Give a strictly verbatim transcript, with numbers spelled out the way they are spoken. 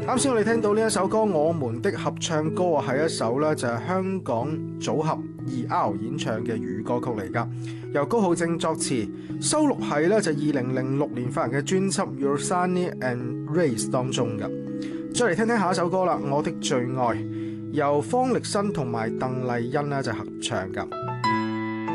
啱先我哋聽到呢一首歌《我們的合唱歌》啊，係一首咧就係香港組合二 R 演唱嘅粵語歌曲嚟噶，由高浩正作詞，收錄喺咧就二零零六年發行嘅專輯《Your Sunny and Rays》當中噶。再嚟聽聽下一首歌啦，《我的最愛》，由方力申同埋鄧麗欣咧就合唱噶。